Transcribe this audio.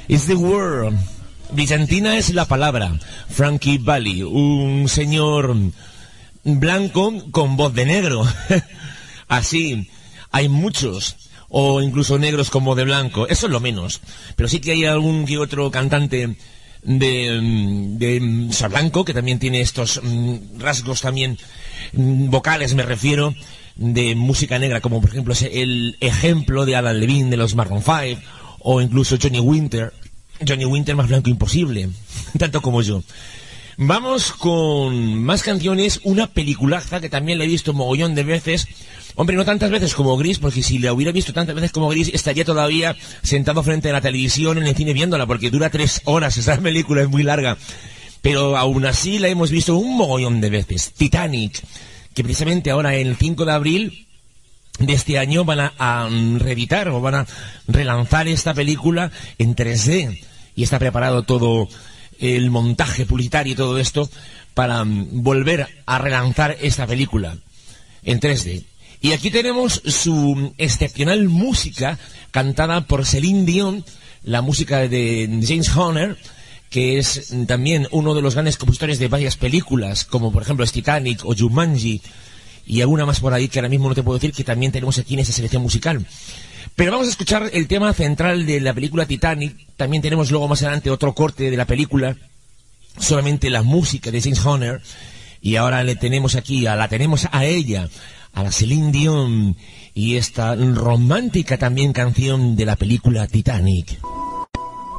Is the word. Bizantina es la palabra. Frankie Valli, un señor blanco con voz de negro. Así, hay muchos, o incluso negros con voz de blanco. Eso es lo menos. Pero sí que hay algún que otro cantante de blanco que también tiene estos rasgos también vocales, me refiero, de música negra, como por ejemplo el ejemplo de Adam Levine de los Maroon 5, o incluso Johnny Winter más blanco imposible, tanto como yo. Vamos con más canciones, una peliculaza que también la he visto mogollón de veces. Hombre, no tantas veces como Gris, porque si la hubiera visto tantas veces como Gris, estaría todavía sentado frente a la televisión en el cine viéndola, porque dura 3 horas, esa película es muy larga. Pero aún así la hemos visto un mogollón de veces. Titanic, que precisamente ahora el 5 de abril de este año van a reeditar o van a relanzar esta película en 3D. Y está preparado todo el montaje publicitario y todo esto para volver a relanzar esta película en 3D. Y aquí tenemos su excepcional música cantada por Celine Dion, la música de James Horner, que es también uno de los grandes compositores de varias películas, como por ejemplo Titanic o Jumanji, y alguna más por ahí que ahora mismo no te puedo decir, que también tenemos aquí en esa selección musical. Pero vamos a escuchar el tema central de la película Titanic. También tenemos luego más adelante otro corte de la película, solamente la música de James Horner. Y ahora la tenemos a ella, a la Celine Dion, y esta romántica también canción de la película Titanic.